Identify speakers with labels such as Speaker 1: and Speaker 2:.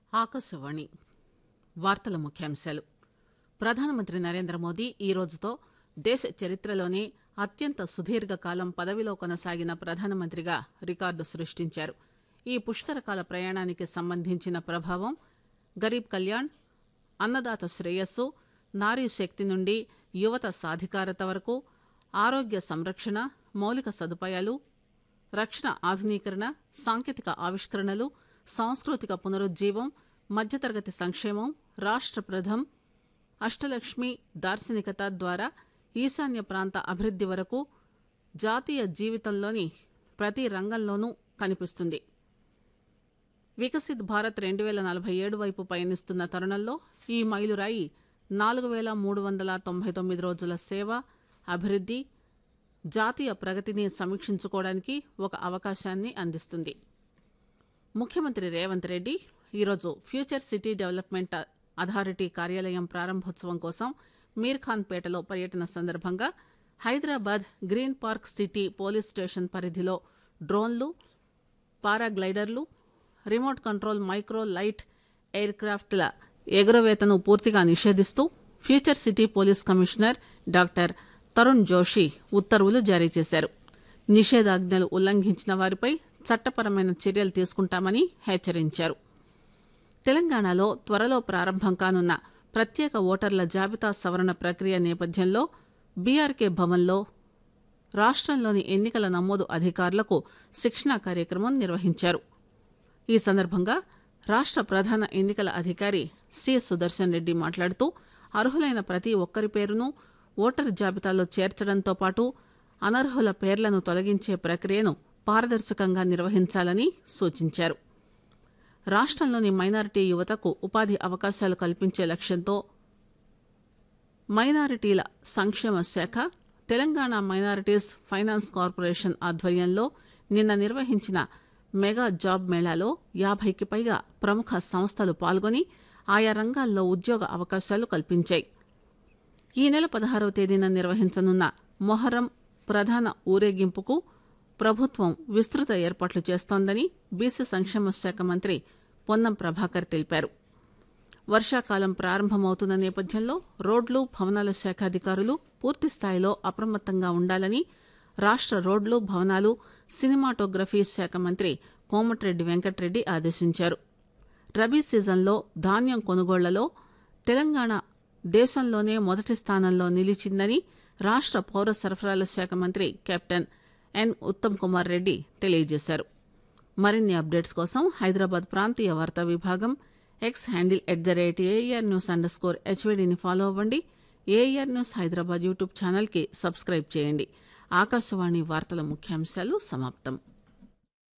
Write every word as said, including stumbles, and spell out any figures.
Speaker 1: ఆకాశవాణి వార్తల ముఖ్యాంశాలు. ప్రధానమంత్రి నరేంద్ర మోదీ ఈ రోజుతో దేశ చరిత్రలోనే అత్యంత సుదీర్ఘకాలం పదవిలో కొనసాగిన ప్రధానమంత్రిగా రికార్డు సృష్టించారు. ఈ పుష్కరకాల ప్రయాణానికి సంబంధించిన ప్రభావం గరీబ్ కళ్యాణ్, అన్నదాత శ్రేయస్సు, నారీ శక్తి నుండి యువత సాధికారత వరకు ఆరోగ్య సంరక్షణ, మౌలిక సదుపాయాలు, రక్షణ ఆధునీకరణ, సాంకేతిక ఆవిష్కరణలు, సాంస్కృతిక పునరుజ్జీవం, మధ్యతరగతి సంక్షేమం, రాష్ట ప్రథం, అష్టలక్ష్మి దార్శనికత ద్వారా ఈశాన్య ప్రాంత అభివృద్ది వరకు జాతీయ జీవితంలోని ప్రతి రంగంలోనూ కనిపిస్తుంది. వికసిత్ భారత్ రెండు పేల నలభై ఏడు వైపు పయనిస్తున్న తరుణంలో ఈ మైలురాయి నాలుగు పేల మూడు వందల తొంభై తొమ్మిది రోజుల సేవ, అభివృద్ది, జాతీయ ప్రగతిని సమీక్షించుకోవడానికి ఒక అవకాశాన్ని అందిస్తుంది. ముఖ్యమంత్రి రేవంత్ రెడ్డి ఈరోజు ఫ్యూచర్ సిటీ డెవలప్మెంట్ అథారిటీ కార్యాలయం ప్రారంభోత్సవం కోసం మీర్ఖాన్ పేటలో పర్యటన సందర్భంగా Hyderabad green park city police station పరిధిలో డ్రోన్లు, పారాగ్లైడర్లు, remote control micro light air క్రాఫ్ట్ల ఎగురవేతను పూర్తిగా నిషేధిస్తూ future city police commissioner doctor Tarun Joshi ఉత్తర్వులు జారీ చేశారు. నిషేధాజ్ఞలు ఉల్లంఘించిన వారిపై చట్టపరమైన చర్యలు తీసుకుంటామని హెచ్చరించారు. తెలంగాణలో త్వరలో ప్రారంభం కానున్న ప్రత్యేక ఓటర్ల జాబితా సవరణ ప్రక్రియ నేపథ్యంలో బీఆర్కే భవన్లో రాష్టంలోని ఎన్నికల నమోదు అధికారులకు శిక్షణా కార్యక్రమం నిర్వహించారు. ఈ సందర్భంగా రాష్ట ప్రధాన ఎన్నికల అధికారి సి సుదర్శన్ రెడ్డి మాట్లాడుతూ అర్హులైన ప్రతి ఒక్కరి పేరును ఓటరు జాబితాలో చేర్చడంతో పాటు అనర్హుల పేర్లను తొలగించే ప్రక్రియను పారదర్శకంగా నిర్వహించాలని సూచించారు. రాష్టంలోని మైనారిటీ యువతకు ఉపాధి అవకాశాలు కల్పించే లక్ష్యంతో మైనారిటీల సంక్షేమ శాఖ, తెలంగాణ మైనారిటీస్ ఫైనాన్స్ కార్పొరేషన్ ఆధ్వర్యంలో నిన్న నిర్వహించిన మెగా జాబ్ మేళాలో యాభైకి పైగా ప్రముఖ సంస్థలు పాల్గొని ఆయా రంగాల్లో ఉద్యోగ అవకాశాలు కల్పించాయి. ఈ నెల పదహారవ తేదీన నిర్వహించనున్న మొహర్రం ప్రధాన ఊరేగింపుకు ప్రభుత్వం విస్తృత ఏర్పాట్లు చేస్తోందని బీసీ సంక్షేమ శాఖ మంత్రి పొన్నం ప్రభాకర్ తెలిపారు. వర్షాకాలం ప్రారంభమవుతున్న నేపథ్యంలో రోడ్లు, భవనాల శాఖ అధికారులు పూర్తిస్థాయిలో అప్రమత్తంగా ఉండాలని రాష్ట రోడ్లు, భవనాలు, సినిమాటోగ్రఫీ శాఖ మంత్రి కోమటిరెడ్డి వెంకటరెడ్డి ఆదేశించారు. రబీ సీజన్లో ధాన్యం కొనుగోళ్లలో తెలంగాణ దేశంలోనే మొదటి స్థానంలో నిలిచిందని రాష్ట పౌర సరఫరాల శాఖ మంత్రి కెప్టెన్ ఎన్ ఉత్తమ్ కుమార్ రెడ్డి తెలియజేశారు. మరిన్ని అప్డేట్స్ కోసం హైదరాబాద్ ప్రాంతీయ వార్తా విభాగం X handle at the rate AR news under score హెచ్వీడీని follow అవ్వండి. ఏఆర్ న్యూస్ హైదరాబాద్ యూట్యూబ్ ఛానల్కి సబ్స్క్రైబ్ చేయండి. ఆకాశవాణి వార్తల ముఖ్యాంశాలు సమాప్తం.